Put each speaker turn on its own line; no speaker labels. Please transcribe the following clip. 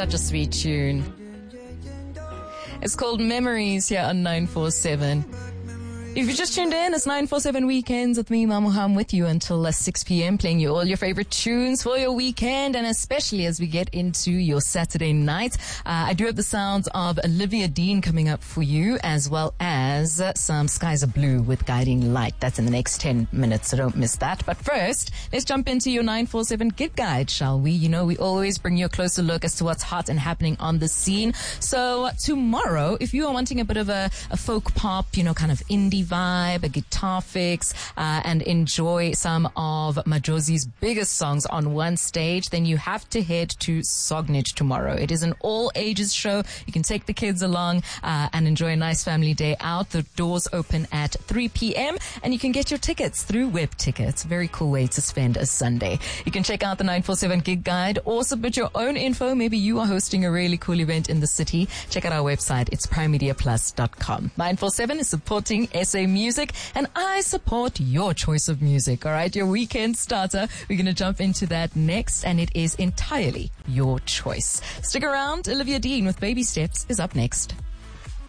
such a sweet tune. It's called Memories here on 947. If you just tuned in, it's 947 Weekends with me, Mamuham, with you until 6 p.m. playing you all your favorite tunes for your weekend, and especially as we get into your Saturday night. I do have the sounds of Olivia Dean coming up for you, as well as some Skies Are Blue with Guiding Light. That's in the next 10 minutes, so don't miss that. But first, let's jump into your 947 Gig Guide, shall we? You know, we always bring you a closer look as to what's hot and happening on the scene. So tomorrow, if you are wanting a bit of a folk pop, you know, kind of indie vibe, a guitar fix, and enjoy some of Majozi's biggest songs on one stage, then you have to head to Sognage tomorrow. It is an all ages show. You can take the kids along and enjoy a nice family day out. The doors open at 3 p.m. and you can get your tickets through Web Tickets. Very cool way to spend a Sunday. You can check out the 947 Gig Guide or submit your own info. Maybe you are hosting a really cool event in the city. Check out our website. It's primemediaplus.com. 947 is supporting SA Music, and I support your choice of music. All right, your weekend starter. We're going to jump into that next, and it is entirely your choice. Stick around. Olivia Dean with Baby Steps is up next.